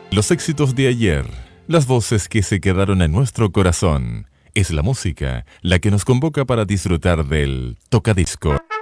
Los éxitos de ayer, las voces que se quedaron en nuestro corazón, es la música la que nos convoca para disfrutar del Tocadisco.